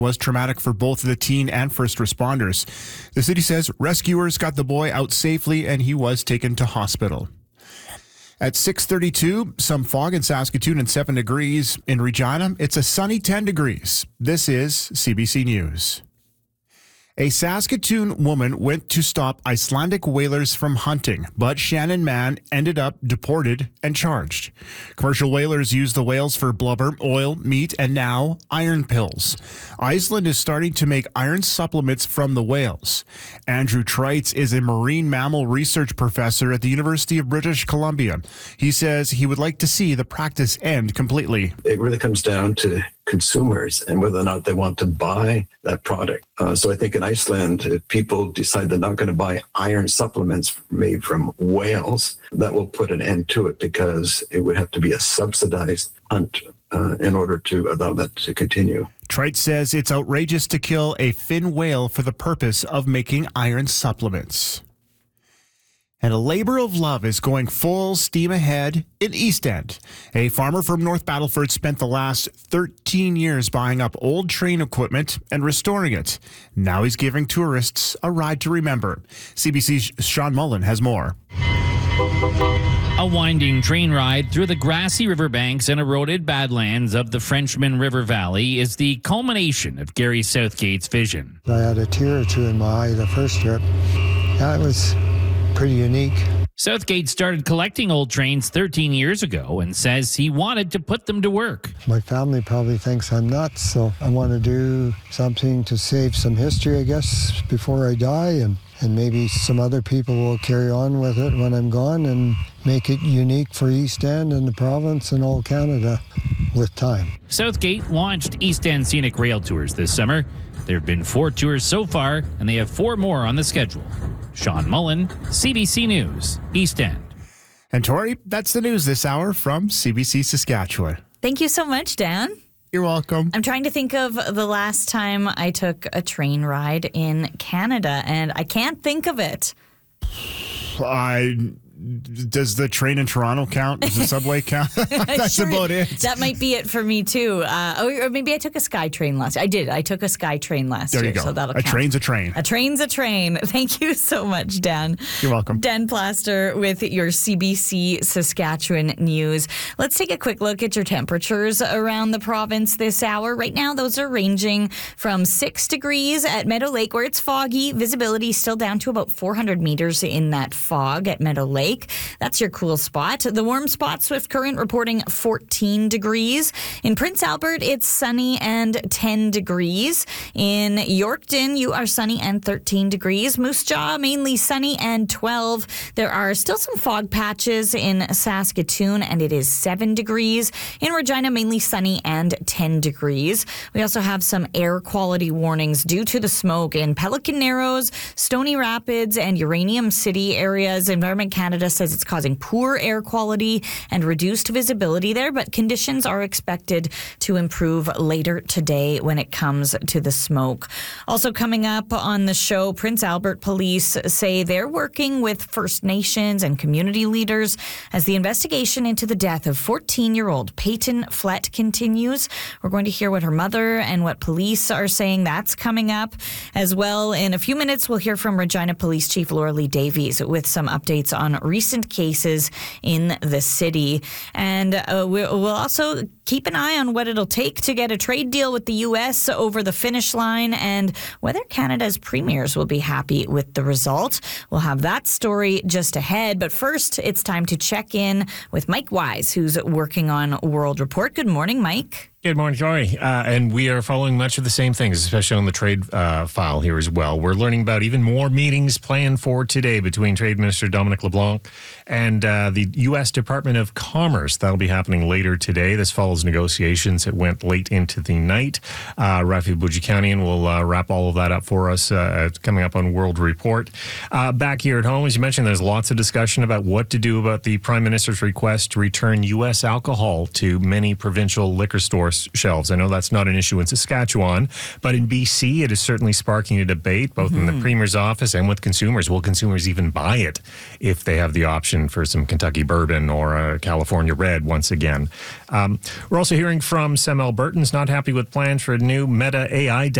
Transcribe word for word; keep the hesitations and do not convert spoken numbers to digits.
was traumatic for both the teen and first responders. The city says rescuers got the boy out safely and he was taken to hospital. At six thirty-two, some fog in Saskatoon and seven degrees. In Regina, it's a sunny ten degrees. This is C B C News. A Saskatoon woman went to stop Icelandic whalers from hunting, but Shannon Mann ended up deported and charged. Commercial whalers use the whales for blubber, oil, meat, and now iron pills. Iceland is starting to make iron supplements from the whales. Andrew Treitz is a marine mammal research professor at the University of British Columbia. He says he would like to see the practice end completely. It really comes down to consumers and whether or not they want to buy that product. Uh, so I think in Iceland, if people decide they're not going to buy iron supplements made from whales, that will put an end to it because it would have to be a subsidized hunt uh, in order to allow that to continue. Treitz says it's outrageous to kill a fin whale for the purpose of making iron supplements. And a labor of love is going full steam ahead in East End. A farmer from North Battleford spent the last thirteen years buying up old train equipment and restoring it. Now he's giving tourists a ride to remember. C B C's Sean Mullen has more. A winding train ride through the grassy riverbanks and eroded badlands of the Frenchman River Valley is the culmination of Gary Southgate's vision. I had a tear or two in my eye the first trip. That was pretty unique. Southgate started collecting old trains thirteen years ago and says he wanted to put them to work. My family probably thinks I'm nuts, so I want to do something to save some history, I guess, before I die, and, and maybe some other people will carry on with it when I'm gone and make it unique for East End and the province and all Canada with time. Southgate launched East End Scenic Rail Tours this summer. There have been four tours so far, and they have four more on the schedule. Sean Mullen, C B C News, East End. And Tori, that's the news this hour from C B C Saskatchewan. Thank you so much, Dan. You're welcome. I'm trying to think of the last time I took a train ride in Canada, and I can't think of it. I... Does the train in Toronto count? Does the subway count? That's sure, about it. That might be it for me, too. Uh, or maybe I took a SkyTrain last year. I did. I took a SkyTrain last there year. You go. So that'll a count. train's a train. A train's a train. Thank you so much, Dan. You're welcome. Dan Plaster with your C B C Saskatchewan news. Let's take a quick look at your temperatures around the province this hour. Right now, those are ranging from six degrees at Meadow Lake, where it's foggy. Visibility still down to about four hundred meters in that fog at Meadow Lake. That's your cool spot. The warm spot, Swift Current, reporting fourteen degrees. In Prince Albert, it's sunny and ten degrees. In Yorkton, you are sunny and thirteen degrees. Moose Jaw, mainly sunny and twelve. There are still some fog patches in Saskatoon, and it is seven degrees. In Regina, mainly sunny and ten degrees. We also have some air quality warnings due to the smoke in Pelican Narrows, Stony Rapids, and Uranium City areas. Environment Canada says it's causing poor air quality and reduced visibility there, but conditions are expected to improve later today when it comes to the smoke. Also coming up on the show, Prince Albert Police say they're working with First Nations and community leaders as the investigation into the death of fourteen-year-old Peyton Flett continues. We're going to hear what her mother and what police are saying. That's coming up as well. In a few minutes, we'll hear from Regina Police Chief Laura Lee Davies with some updates on recent cases in the city. And uh, we'll also keep an eye on what it'll take to get a trade deal with the U S over the finish line and whether Canada's premiers will be happy with the result. We'll have that story just ahead. But first, it's time to check in with Mike Wise, who's working on World Report. Good morning, Mike. Good morning, Tori. Uh, and we are following much of the same things, especially on the trade uh, file here as well. We're learning about even more meetings planned for today between Trade Minister Dominic LeBlanc and uh, the U S Department of Commerce. That'll be happening later today. This follows negotiations that went late into the night. Uh, Rafi Boudjikanian will uh, wrap all of that up for us uh, coming up on World Report. Uh, back here at home, as you mentioned, there's lots of discussion about what to do about the Prime Minister's request to return U S alcohol to many provincial liquor stores store shelves. I know that's not an issue in Saskatchewan, but in B C, it is certainly sparking a debate, both mm-hmm. in the Premier's office and with consumers. Will consumers even buy it if they have the option for some Kentucky bourbon or a California red once again? Um, we're also hearing from some Albertans not happy with plans for a new Meta A I